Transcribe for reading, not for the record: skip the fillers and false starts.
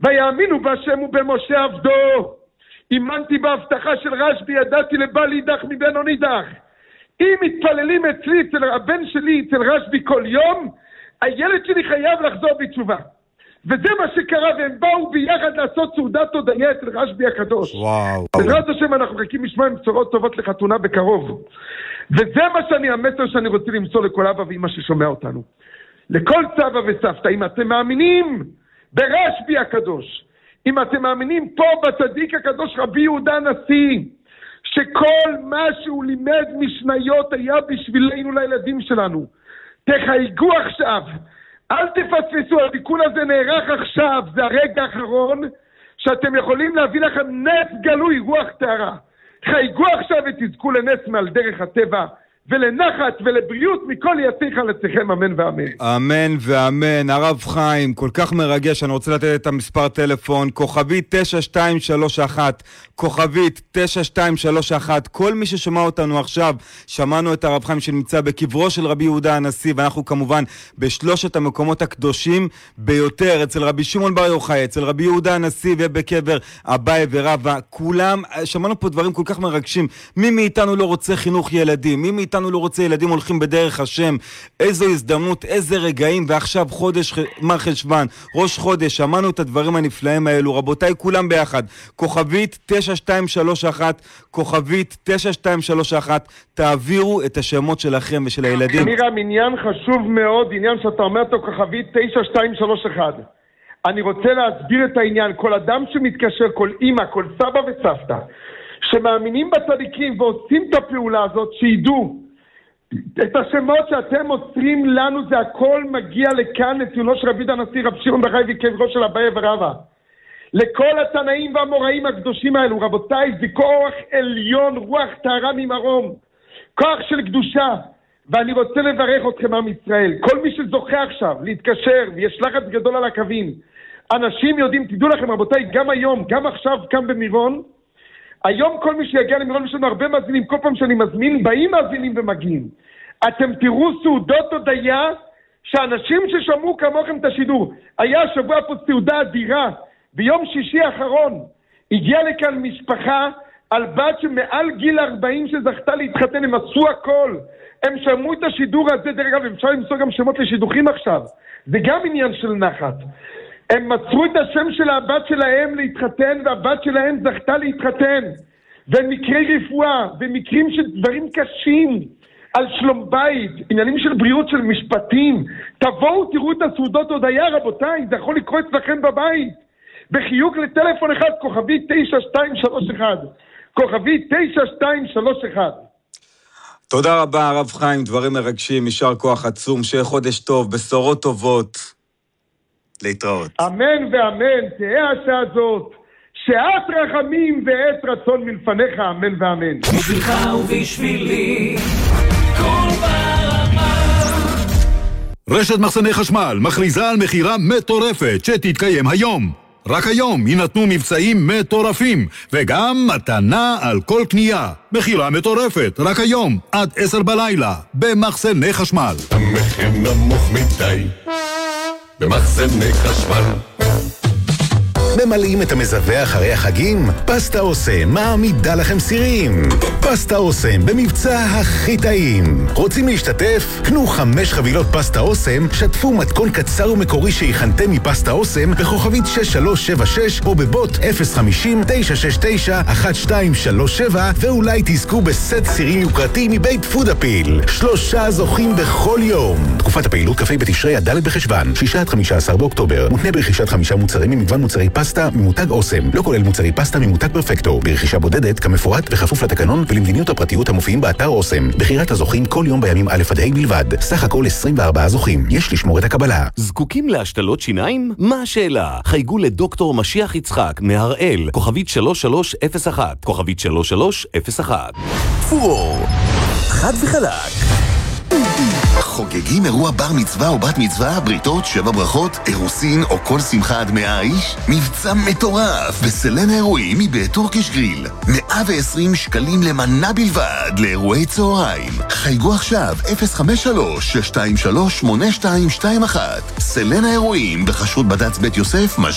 ויאמינו בהשם ובמשה עבדו. אימנתי בהבטחה של רשב"י, ידעתי לבל יידח מבנו נידח. אם מתפללים אצלי, אצל הבן שלי, אצל רשב"י כל יום, הילד שלי חייב לחזור בתשובה. וזה מה שקרה, והם באו ביחד לעשות סעודת הודיה אצל רשב"י הקדוש. וואו. בעזרת השם אנחנו מחכים לשמוע עם בשורות טובות לחתונה בקרוב. וזה מה המסר שאני רוצה למסור לכל אבא ואמא ששומע אותנו. לכל סבא וסבתא, אם אתם מאמינים ברשב"י הקדוש, אם אתם מאמינים פה בצדיק הקדוש רבי יהודה הנשיא, שכל מה שהוא לימד משניות היה בשבילנו לילדים שלנו, תחייגו עכשיו, אל תפספסו, התיקון הזה נערך עכשיו, זה הרגע האחרון שאתם יכולים להביא לכם נס גלוי, רוח טהרה. חייגו עכשיו ותזכו לנס מעל דרך הטבע, ולנחת ולבריאות מכל יציך לצלכם, אמן ואמן. אמן ואמן. הרב חיים, כל כך מרגש, אני רוצה לתת את המספר טלפון, כוכבית 9231, כוכבית 9231, כל מי ששומע אותנו עכשיו, שמענו את הרב חיים שנמצא בקברו של רבי יהודה הנשיא, ואנחנו כמובן בשלושת המקומות הקדושים ביותר, אצל רבי שמעון בר יוחאי, אצל רבי יהודה הנשיא ובקבר אביי ורבא, כולם, שמענו פה דברים כל כך מרגשים, מי מאיתנו לא רוצה חינוך ילדים, מי מאיתנו לא רוצה ילדים הולכים בדרך השם, איזו הזדמנות, איזה רגעים, ועכשיו חודש מר חשוון, ראש חודש, שמענו את הדברים הנפלאים האלו, רבותיי כולם ביחד, כוכבית 9231, כוכבית 9231, תעבירו את השמות שלכם ושל הילדים. מירם, עניין חשוב מאוד, עניין שאתה אומר אותו, כוכבית 9231. אני רוצה להסביר את העניין, כל אדם שמתקשר, כל אמא, כל סבא וסבתא, שמאמינים בצדיקים ועושים את הפעולה הזאת, שידעו את השמות שאתם מוסרים לנו, זה הכל מגיע לכאן לציונו של רבי יהודה הנשיא, רב שמעון בר יוחאי וקברו של אביי ורבא. לכל התנאים והמוראים הקדושים האלו, רבותיי, זה כוח עליון, רוח טהרה ממרום, כוח של קדושה. ואני רוצה לברך אתכם עם ישראל, כל מי שזוכה עכשיו להתקשר, ויש לחץ גדול על הקווים, אנשים יודעים, תדעו לכם רבותיי, גם היום, גם עכשיו כאן במירון, היום כל מי שיגיע למירון, יש לנו הרבה מאזינים, כל פעם שאני מזמין, באים מאזינים ומגיעים. אתם תראו סעודות הודיה, שאנשים ששמעו כמוכם את השידור, היה שבוע פה סעודה אדירה, ביום שישי האחרון, הגיעה לכאן משפחה, על בת שמעל גיל 40 שזכתה להתחתן, הם עשו הכל, הם שמעו את השידור הזה, דרך אגב, אפשר למסור גם שמות לשידוכים עכשיו, זה גם עניין של נחת. הם מצרו את השם של הבת שלהם להתחתן, והבת שלהם זכתה להתחתן. ומקרי רפואה, ומקרים של דברים קשים, על שלום בית, עניינים של בריאות, של משפטים. תבואו, תראו את הסעודות הודיה, רבותיי, זה יכול לקרות אצלכם בבית. בחיוק לטלפון אחד, כוכבית 9231. כוכבית 9231. תודה רבה, הרב חיים, דברים מרגשים, יישר כוח עצום, שיהיה חודש טוב, בשורות טובות. להתראות. אמן ואמן, תהיה השעה הזאת, שעת רחמים ועת רצון מלפניך, אמן ואמן. בשבילך ובשבילי, כל ברמה. רשת מחסני חשמל מכריזה על מחירה מטורפת שתתקיים היום. רק היום יינתנו מבצעים מטורפים, וגם מתנה על כל קנייה. מחירה מטורפת, רק היום, עד 10 בלילה, במחסני חשמל. המחיר נמוך מדי, במחסני חשמל. ממלאים את המזווה אחרי החגים? פסטה אוסם מעמידה לכם סירים. פסטה אוסם במבצע הכי טעים. רוצים להשתתף? קנו 5 חבילות פסטה אוסם, שתפו מתכון קצר ומקורי שהכנתם מפסטה אוסם בכוכבית 6376 או בבוט 050-969-1237 ואולי תזכו בסט סירים יוקרתי מבית פודאפיל. 3 זוכים בכל יום. תקופת הפעילות כ"ה בתשרי עד ד' בחשוון, 6-15 באוקטובר. מותנה ברכישת 5 מוצרים ממגוון מוצרי פסטה ממותג אוסם, לא כולל מוצרי פסטה ממותג פרפקטו, ברכישה בודדת כמפורט וכפוף לתקנון ולמדיניות הפרטיות המופיעים באתר אוסם. בחירת הזוכים כל יום בימים א' עד ה' בלבד. סך הכל 24 זוכים. יש לשמור את הקבלה. זקוקים להשתלות שיניים? מה השאלה? חייגו לדוקטור משיח יצחק מהראל, כוכבית 3301, כוכבית 3301. פור, חד וחלק. חוגגים אירוע בר מצווה או בת מצווה, בריתות, 7 ברכות, אירוסין או כל שמחה עד 100 איש? מבצע מטורף בסלן האירועים מבית טורקיש גריל. 120 שקלים למנה בלבד לאירועי צהריים. חייגו עכשיו 053-623-8221. סלן האירועים בחשות בד"ץ בית יוסף,